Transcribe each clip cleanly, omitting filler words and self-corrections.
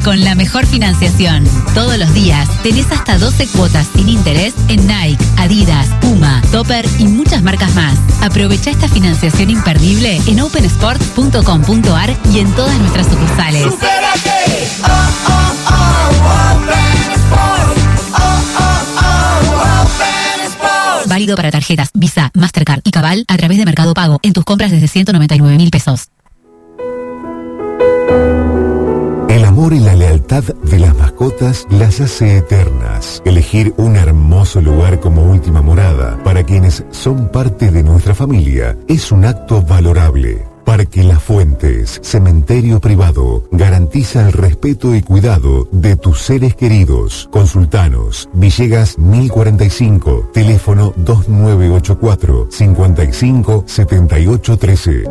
con la mejor financiación. Todos los días tenés hasta 12 cuotas sin interés en Nike, Adidas, Puma, Topper y muchas marcas más. Aprovecha esta financiación imperdible en opensport.com.ar y en todas nuestras sucursales. ¡Supérate! Open Sport. Open Sport. Válido para tarjetas Visa, Mastercard y Cabal a través de Mercado Pago en tus compras desde 199.000 pesos. El amor y la lealtad de las mascotas las hace eternas. Elegir un hermoso lugar como última morada para quienes son parte de nuestra familia es un acto valorable. Parque Las Fuentes, cementerio privado, garantiza el respeto y cuidado de tus seres queridos. Consultanos, Villegas 1045, teléfono 2984 55 78 13.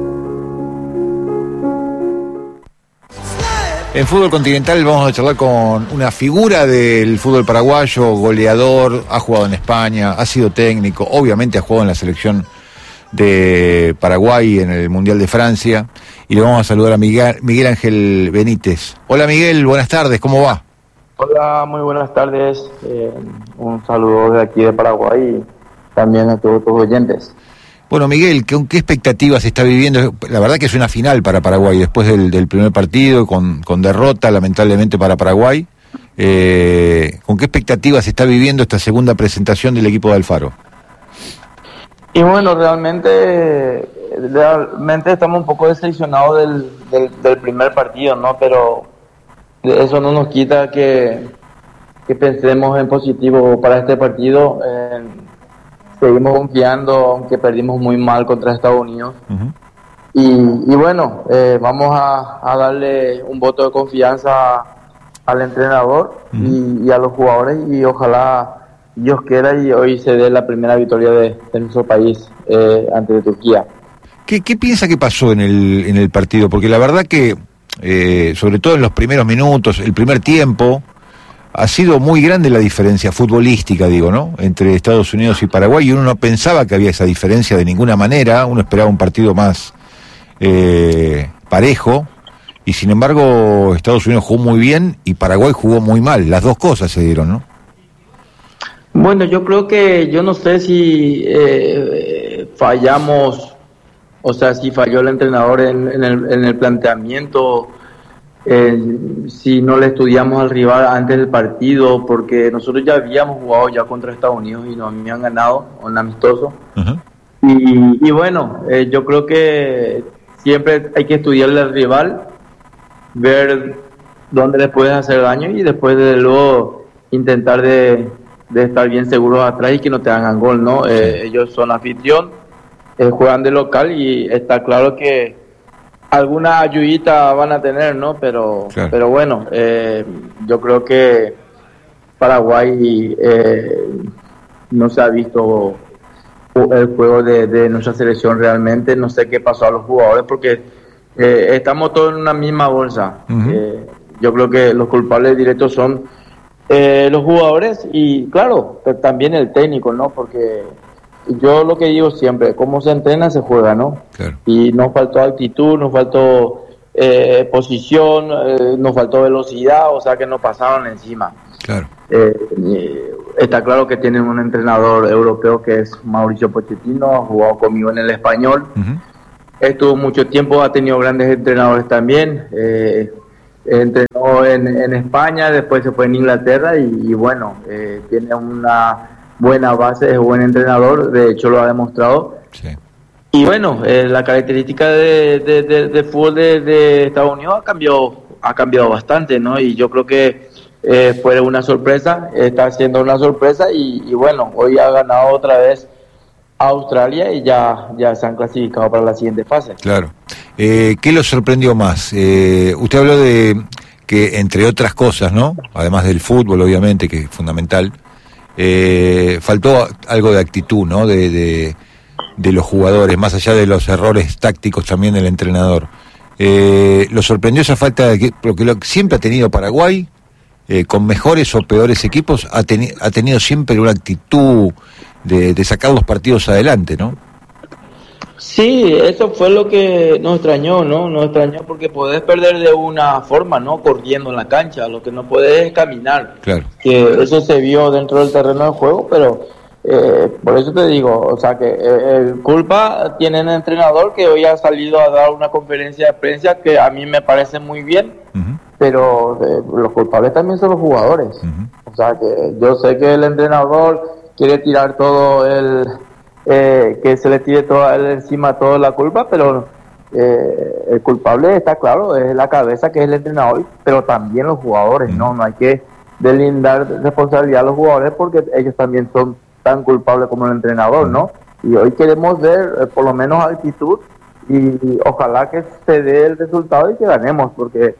En fútbol continental vamos a charlar con una figura del fútbol paraguayo, goleador, ha jugado en España, ha sido técnico, obviamente ha jugado en la selección de Paraguay en el Mundial de Francia, y le vamos a saludar a Miguel Ángel Benítez. Hola Miguel, buenas tardes, ¿cómo va? Hola, muy buenas tardes, un saludo de aquí de Paraguay y también a todos tus oyentes. Bueno, Miguel, ¿con qué expectativas se está viviendo? La verdad que es una final para Paraguay, después del primer partido, con derrota, lamentablemente, para Paraguay. ¿Con qué expectativas se está viviendo esta segunda presentación del equipo de Alfaro? Y bueno, realmente estamos un poco decepcionados del primer partido, ¿no? Pero eso no nos quita que pensemos en positivo para este partido. Seguimos confiando, aunque perdimos muy mal contra Estados Unidos. Uh-huh. Y bueno, vamos a darle un voto de confianza al entrenador y a los jugadores, y ojalá Dios quiera y hoy se dé la primera victoria de nuestro país ante Turquía. ¿Qué piensa que pasó en el partido? Porque la verdad que, sobre todo en los primeros minutos, el primer tiempo, ha sido muy grande la diferencia futbolística, digo, ¿no?, entre Estados Unidos y Paraguay, y uno no pensaba que había esa diferencia de ninguna manera, uno esperaba un partido más parejo, y sin embargo Estados Unidos jugó muy bien y Paraguay jugó muy mal, las dos cosas se dieron, ¿no? Bueno, yo creo que, yo no sé si fallamos, o sea, si falló el entrenador en el planteamiento, si no le estudiamos al rival antes del partido, porque nosotros ya habíamos jugado ya contra Estados Unidos y nos habían ganado un amistoso. Uh-huh. Y bueno, yo creo que siempre hay que estudiarle al rival, ver dónde les puedes hacer daño y después desde luego intentar de estar bien seguros atrás y que no te hagan gol, ¿no? Sí. Ellos son anfitrión, juegan de local y está claro que alguna ayudita van a tener, ¿no? Pero claro. Pero bueno, yo creo que Paraguay no se ha visto el juego de nuestra selección realmente. No sé qué pasó a los jugadores porque estamos todos en una misma bolsa. Uh-huh. Yo creo que los culpables directos son los jugadores y claro, también el técnico, ¿no? Porque yo lo que digo siempre, cómo se entrena se juega, ¿no? Claro. Y nos faltó actitud, nos faltó posición, nos faltó velocidad, o sea que nos pasaron encima. Claro. Está claro que tienen un entrenador europeo que es Mauricio Pochettino, ha jugado conmigo en el Español. Uh-huh. Estuvo mucho tiempo, ha tenido grandes entrenadores también. Entrenó en España, después se fue en Inglaterra y bueno, tiene una buena base, es buen entrenador, de hecho lo ha demostrado. Sí. Y bueno, la característica de fútbol de Estados Unidos ha cambiado bastante, ¿no? Y yo creo que fue una sorpresa, está siendo una sorpresa y bueno, hoy ha ganado otra vez a Australia y ya se han clasificado para la siguiente fase. Claro. ¿Qué lo sorprendió más? Usted habló de que, entre otras cosas, ¿no?, además del fútbol, obviamente, que es fundamental, faltó algo de actitud, ¿no?, de los jugadores, más allá de los errores tácticos también del entrenador. ¿Lo sorprendió esa falta de porque lo que siempre ha tenido Paraguay, con mejores o peores equipos, ha tenido siempre una actitud de sacar los partidos adelante, ¿no? Sí, eso fue lo que nos extrañó, ¿no? Nos extrañó porque podés perder de una forma, ¿no? Corriendo en la cancha, lo que no podés es caminar. Claro. Que eso se vio dentro del terreno de juego, pero por eso te digo, o sea que culpa tiene el entrenador que hoy ha salido a dar una conferencia de prensa que a mí me parece muy bien, pero los culpables también son los jugadores. O sea que yo sé que el entrenador quiere tirar todo que se le tire todo a él encima toda la culpa, pero el culpable está claro, es la cabeza que es el entrenador, pero también los jugadores, no hay que deslindar responsabilidad a los jugadores porque ellos también son tan culpables como el entrenador, ¿no? Y hoy queremos ver por lo menos actitud y ojalá que se dé el resultado y que ganemos, porque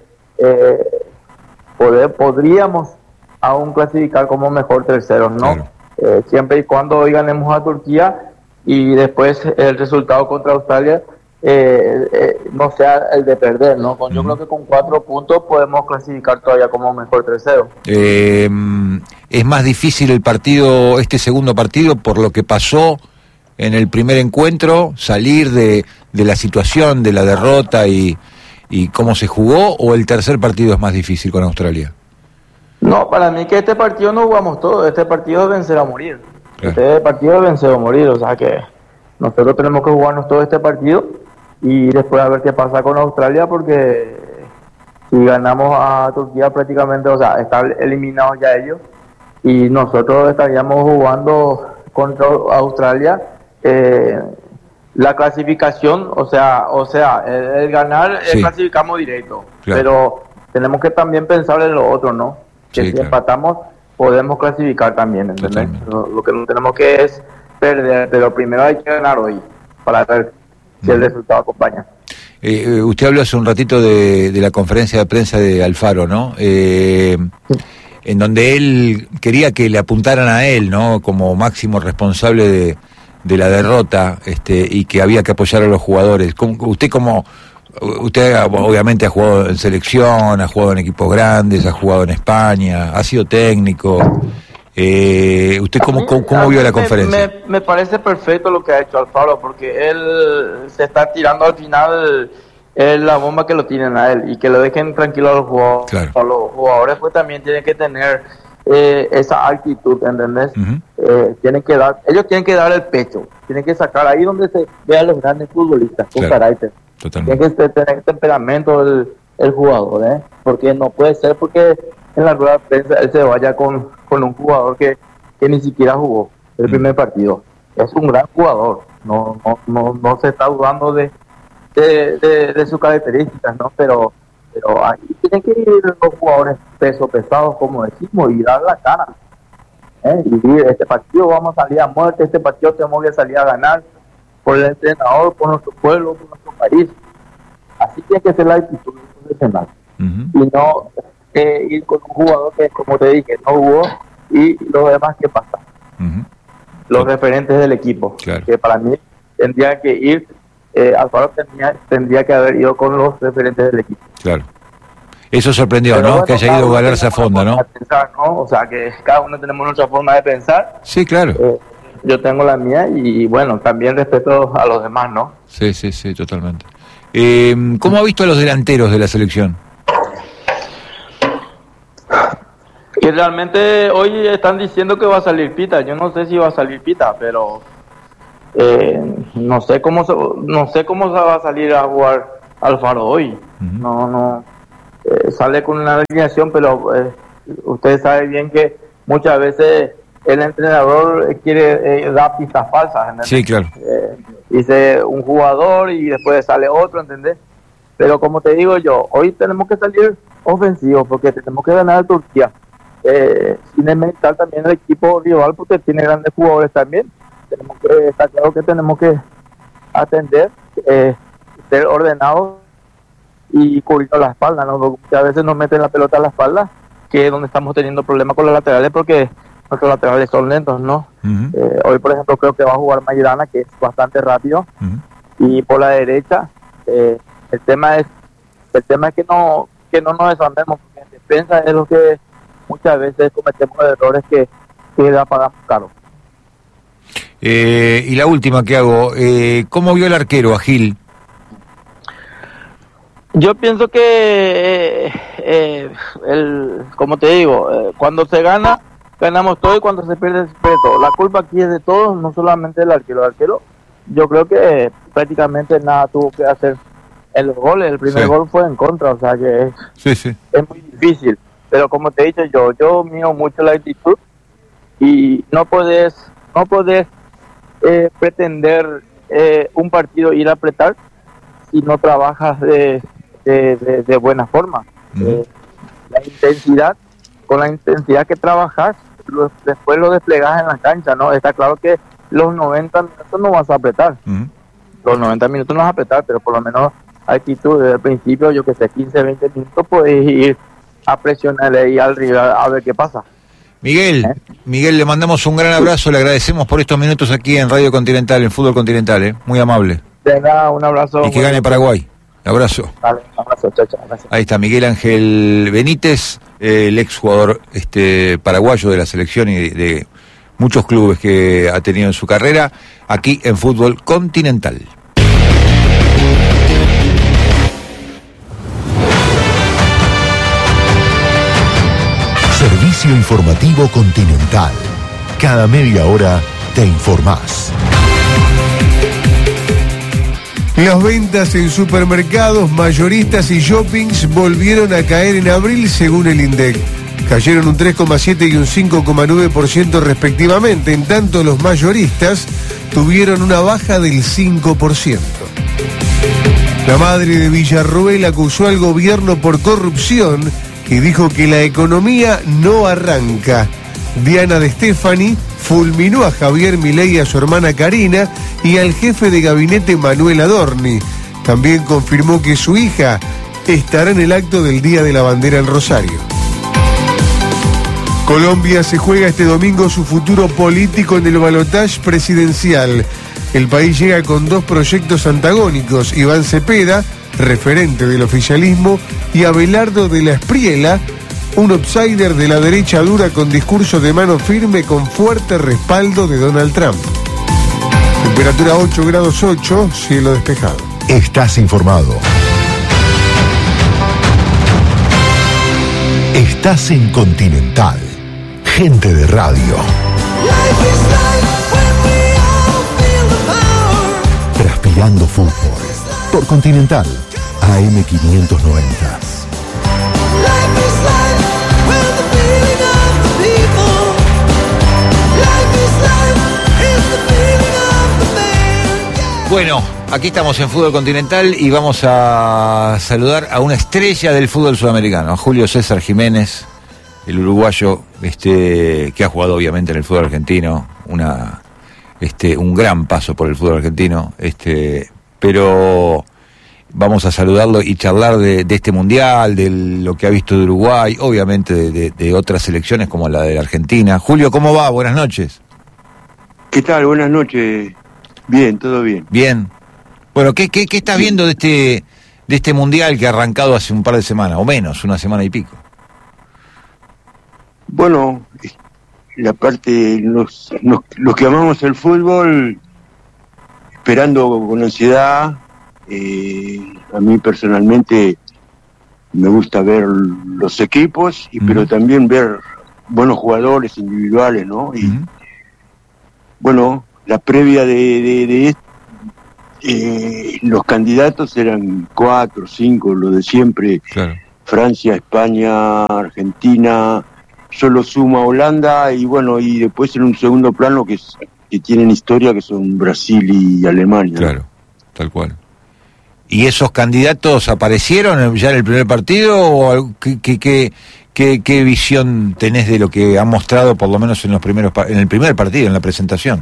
podríamos aún clasificar como mejor terceros, ¿no? Claro. Siempre y cuando hoy ganemos a Turquía y después el resultado contra Australia no sea el de perder, ¿no? Yo creo que con 4 puntos podemos clasificar todavía como mejor tercero. Es más difícil el partido, este segundo partido, por lo que pasó en el primer encuentro, salir de la situación, de la derrota y cómo se jugó, o el tercer partido es más difícil con Australia. No, para mí que este partido no jugamos todo, este partido es vencer a morir. Claro. Este partido es vencer o morir, o sea que nosotros tenemos que jugarnos todo este partido y después a ver qué pasa con Australia, porque si ganamos a Turquía prácticamente, o sea, están eliminados ya ellos y nosotros estaríamos jugando contra Australia la clasificación, o sea, el ganar, sí, clasificamos directo, claro, pero tenemos que también pensar en lo otro, ¿no? Que sí, si claro, empatamos podemos clasificar también, ¿entendés? Lo que no tenemos que es perder, pero primero hay que ganar hoy para ver si el resultado acompaña. Usted habló hace un ratito de la conferencia de prensa de Alfaro, ¿no? En donde él quería que le apuntaran a él, ¿no? Como máximo responsable de la derrota, y que había que apoyar a los jugadores. Usted obviamente ha jugado en selección, ha jugado en equipos grandes, ha jugado en España, ha sido técnico. ¿Usted cómo vio la conferencia? Me parece perfecto lo que ha hecho Alfaro, porque él se está tirando al final la bomba que lo tienen a él y que lo dejen tranquilo a los jugadores. Claro. A los jugadores pues también tienen que tener esa actitud, ¿entendés? Ellos tienen que dar el pecho, tienen que sacar ahí donde se vean los grandes futbolistas con carácter. Totalmente. Tiene que tener temperamento el jugador, porque no puede ser porque en la rueda de prensa él se vaya con un jugador que ni siquiera jugó el primer partido. Es un gran jugador, no se está dudando de sus características, ¿no? Pero ahí tienen que ir los jugadores peso pesados, como decimos, y dar la cara. Y decir, este partido vamos a salir a muerte, este partido tenemos que salir a ganar por el entrenador, por nuestro pueblo, por nuestro país. Así tiene que ser la actitud profesional. Y no ir con un jugador que, como te dije, no jugó y lo demás que pasa. Los referentes del equipo, claro, que para mí tendría que ir, Alfaro tendría que haber ido con los referentes del equipo. Claro. Eso sorprendió, ¿no? Bueno, que haya ido a Galarza a fondo, ¿no? Pensar, ¿no? O sea, que cada uno tenemos nuestra forma de pensar. Sí, claro. Yo tengo la mía y bueno, también respeto a los demás, ¿no? Sí, totalmente. ¿Cómo ha visto a los delanteros de la selección? Y realmente hoy están diciendo que va a salir Pita. Yo no sé si va a salir Pita, pero no sé cómo se va a salir a jugar Alfaro hoy. Sale con una alineación, pero usted sabe bien que muchas veces el entrenador quiere dar pistas falsas, ¿entendés? Sí, claro. Dice un jugador y después sale otro, ¿entendés? Pero como te digo yo, hoy tenemos que salir ofensivos porque tenemos que ganar a Turquía. Sin desmeritar también el equipo rival porque tiene grandes jugadores también. Está claro que tenemos que atender, ser ordenados y cubrirnos la espalda, ¿no? Porque muchas veces nos meten la pelota a la espalda, que es donde estamos teniendo problemas con los laterales porque nuestros laterales son lentos, ¿no? Hoy, por ejemplo, creo que va a jugar Maidana, que es bastante rápido, y por la derecha, el tema es que no nos desandemos, porque en defensa es lo que muchas veces cometemos errores que la pagamos caro. Y la última que hago, ¿cómo vio el arquero a Gil? Yo pienso que, como te digo, cuando se gana, ganamos todo, y cuando se pierde todo. La culpa aquí es de todos, no solamente del arquero. El arquero, yo creo que prácticamente nada tuvo que hacer en los goles. El primer gol fue en contra, o sea que es muy difícil. Pero como te he dicho yo miro mucho la actitud, y no podés pretender un partido ir a apretar si no trabajas de buena forma. La intensidad, con la intensidad que trabajas, después lo desplegas en la cancha, ¿no? Está claro que los 90 minutos no vas a apretar. Los 90 minutos no vas a apretar, pero por lo menos actitud desde el principio, yo que sé, 15, 20 minutos puedes ir a presionarle ahí al rival a ver qué pasa. Miguel, le mandamos un gran abrazo, le agradecemos por estos minutos aquí en Radio Continental, en Fútbol Continental, muy amable. De nada, un abrazo. Y que gane Paraguay. Abrazo. Vale, abrazo, chao, gracias. Ahí está Miguel Ángel Benítez, el exjugador paraguayo de la selección y de muchos clubes que ha tenido en su carrera, aquí en Fútbol Continental. Servicio informativo Continental. Cada media hora te informás. Las ventas en supermercados, mayoristas y shoppings volvieron a caer en abril según el INDEC. Cayeron un 3,7 y un 5,9% respectivamente. En tanto, los mayoristas tuvieron una baja del 5%. La madre de Villarroel acusó al gobierno por corrupción y dijo que la economía no arranca. Diana De Stefani fulminó a Javier Milei y a su hermana Karina y al jefe de gabinete Manuel Adorni. También confirmó que su hija estará en el acto del Día de la Bandera en Rosario. Colombia se juega este domingo su futuro político en el balotaje presidencial. El país llega con dos proyectos antagónicos: Iván Cepeda, referente del oficialismo, y Abelardo de la Espriela, un outsider de la derecha dura con discurso de mano firme con fuerte respaldo de Donald Trump. Temperatura 8 grados 8, cielo despejado. Estás informado. Estás en Continental. Gente de radio. Transpirando fútbol. Por Continental. AM 590. Bueno, aquí estamos en Fútbol Continental y vamos a saludar a una estrella del fútbol sudamericano, a Julio César Jiménez, el uruguayo que ha jugado obviamente en el fútbol argentino, un gran paso por el fútbol argentino, pero vamos a saludarlo y charlar de este mundial, de lo que ha visto de Uruguay, obviamente de otras selecciones como la de la Argentina. Julio, ¿cómo va? Buenas noches. ¿Qué tal? Buenas noches. Bien, todo bien. Bien. Bueno, ¿qué estás viendo de este mundial que ha arrancado hace un par de semanas, o menos, una semana y pico? Bueno, la parte, los que amamos el fútbol, esperando con ansiedad. A mí personalmente me gusta ver los equipos, pero también ver buenos jugadores individuales, ¿no? Y bueno, la previa de los candidatos eran 4, 5, lo de siempre. Claro. Francia, España, Argentina, solo suma Holanda, y bueno, y después en un segundo plano que tienen historia, que son Brasil y Alemania. Claro, tal cual. ¿Y esos candidatos aparecieron ya en el primer partido? ¿O qué visión tenés de lo que han mostrado, por lo menos en el primer partido, en la presentación?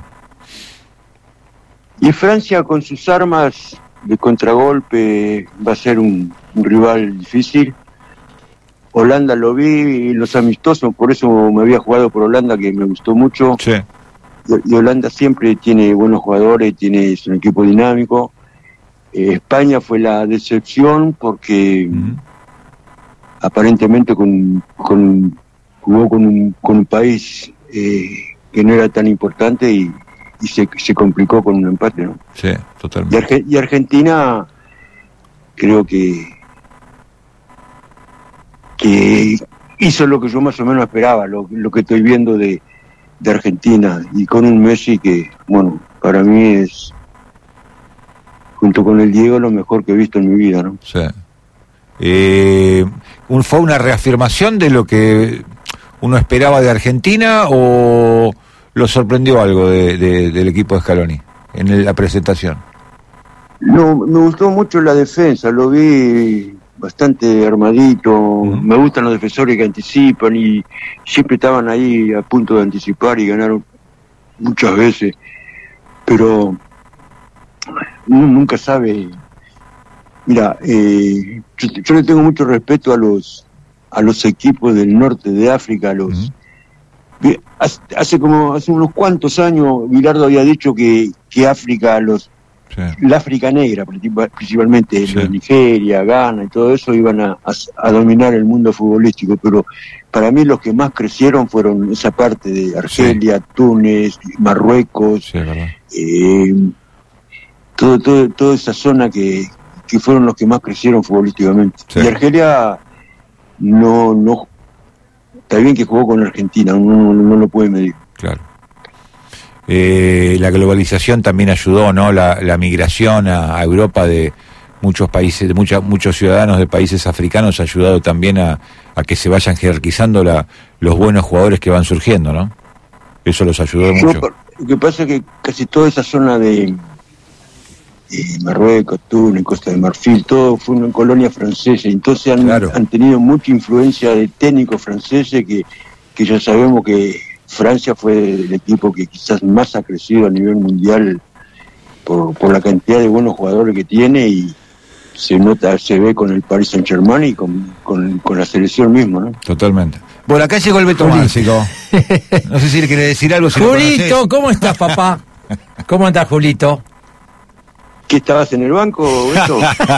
Y Francia, con sus armas de contragolpe, va a ser un rival difícil. Holanda lo vi en los amistosos, por eso me había jugado por Holanda, que me gustó mucho. Sí. Y Holanda siempre tiene buenos jugadores, es un equipo dinámico. España fue la decepción porque aparentemente jugó con un país que no era tan importante y se complicó con un empate, ¿no? Sí, totalmente. Y Argentina creo que hizo lo que yo más o menos esperaba, lo que estoy viendo de Argentina, y con un Messi que, bueno, para mí es, junto con el Diego, lo mejor que he visto en mi vida, ¿no? Sí. ¿Fue una reafirmación de lo que uno esperaba de Argentina o lo sorprendió algo del equipo de Scaloni en la presentación? No, me gustó mucho la defensa, lo vi bastante armadito. Me gustan los defensores que anticipan y siempre estaban ahí a punto de anticipar y ganaron muchas veces, pero uno nunca sabe. Mira, yo le tengo mucho respeto a los equipos del norte de África. Hace unos cuantos años Bilardo había dicho que África, la África negra principalmente, sí, Nigeria, Ghana y todo eso iban a dominar el mundo futbolístico, pero para mí los que más crecieron fueron esa parte de Argelia, sí, Túnez, Marruecos, sí, toda esa zona que fueron los que más crecieron futbolísticamente. Sí. Y Argelia no está bien que jugó con Argentina, no lo puede medir. Claro. La globalización también ayudó, ¿no? La migración a Europa de muchos países, de muchos ciudadanos de países africanos ha ayudado también a que se vayan jerarquizando los buenos jugadores que van surgiendo, ¿no? Eso los ayudó mucho. Lo que pasa es que casi toda esa zona de Marruecos, Túnez, Costa de Marfil, todo fue una colonia francesa, entonces han tenido mucha influencia de técnicos franceses que ya sabemos que Francia fue el equipo que quizás más ha crecido a nivel mundial por la cantidad de buenos jugadores que tiene, y se ve con el Paris Saint-Germain y con la selección misma, ¿no? Totalmente. Bueno, acá llegó el Beto Márcico. No sé si le quiere decir algo. Si Julito, ¿cómo estás, papá? ¿Cómo andás, Julito? ¿Qué, estabas en el banco, Beto?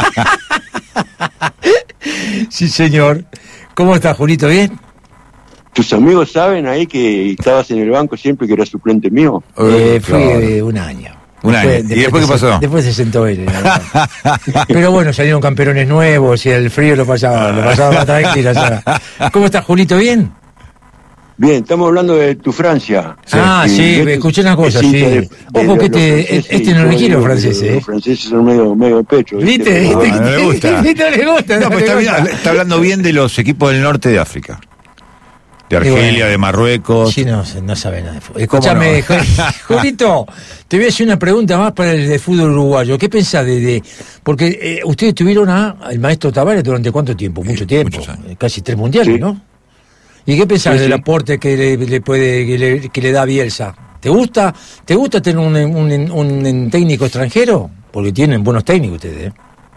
Sí, señor. ¿Cómo estás, Julito? ¿Bien? ¿Tus amigos saben ahí que estabas en el banco siempre, que eras suplente mío? Fue un año. ¿Y después qué pasó? Después se sentó él. Pero bueno, salieron campeones nuevos y el frío lo pasaba más tranquilo. ¿Cómo estás, Julito? ¿Bien? Bien, estamos hablando de tu Francia. Sí, escuché una cosa, sí. Ojo que este no le quiero francés, Los franceses son medio pecho. ¿Viste? No le gusta. No le gusta. No, pues está hablando bien de los equipos del norte de África. De Argelia, de Marruecos. Sí, no sabe nada de fútbol. Escúchame, Julito, te voy a hacer una pregunta más para el de fútbol uruguayo. ¿Qué pensás porque ustedes tuvieron al maestro Tavares durante cuánto tiempo? Mucho tiempo. Muchos años. Casi 3 mundiales, sí, ¿no? ¿Y qué pensás del aporte que le da Bielsa? ¿Te gusta tener un técnico extranjero? Porque tienen buenos técnicos ustedes, ¿eh?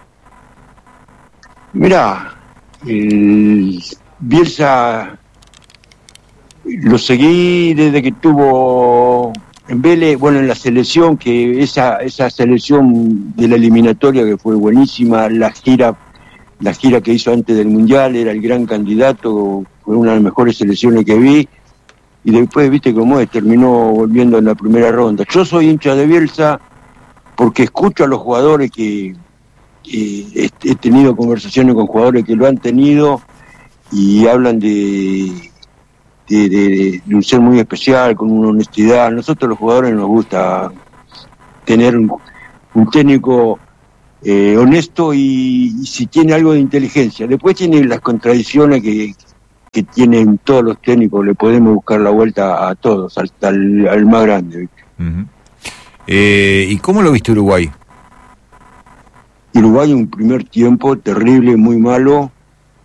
Mirá, Bielsa lo seguí desde que estuvo en Vélez, en la selección, que esa selección de la eliminatoria que fue buenísima, la gira que hizo antes del Mundial, era el gran candidato, fue una de las mejores selecciones que vi, y después viste cómo terminó volviendo en la primera ronda. Yo soy hincha de Bielsa porque escucho a los jugadores que he tenido conversaciones con jugadores que lo han tenido y hablan de un ser muy especial, con una honestidad. A nosotros los jugadores nos gusta tener un técnico honesto y si tiene algo de inteligencia. Después tiene las contradicciones que tienen todos los técnicos, le podemos buscar la vuelta a todos, al más grande. Uh-huh. ¿Y cómo lo viste Uruguay? Uruguay un primer tiempo terrible, muy malo,